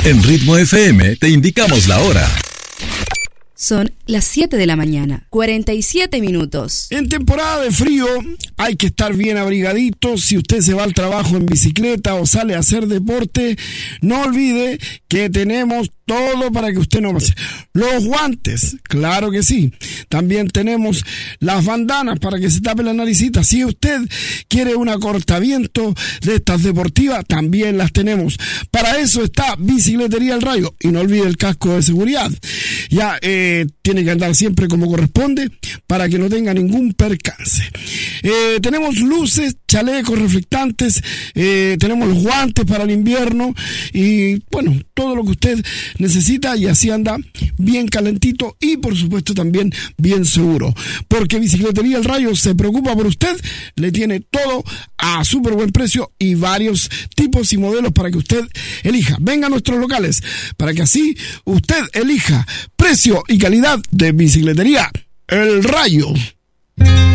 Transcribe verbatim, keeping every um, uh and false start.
En Ritmo F M te indicamos la hora. Son las siete de la mañana, cuarenta y siete minutos. En temporada de frío hay que estar bien abrigadito. Si usted se va al trabajo en bicicleta o sale a hacer deporte, no olvide que tenemos todo para que usted no pase. Los guantes, claro que sí. También tenemos las bandanas para que se tape la naricita. Si usted quiere una cortaviento de estas deportivas, también las tenemos. Para eso está Bicicletería El Rayo. Y no olvide el casco de seguridad. Ya, eh, tiene que andar siempre como corresponde para que no tenga ningún percance. Eh, tenemos luces, chalecos reflectantes, eh, tenemos los guantes para el invierno y bueno, todo lo que usted necesita, y así anda bien calentito y por supuesto también bien seguro, porque Bicicletería El Rayo se preocupa por usted, le tiene todo a súper buen precio y varios tipos y modelos para que usted elija. Venga a nuestros locales para que así usted elija precio y calidad de Bicicletería El Rayo.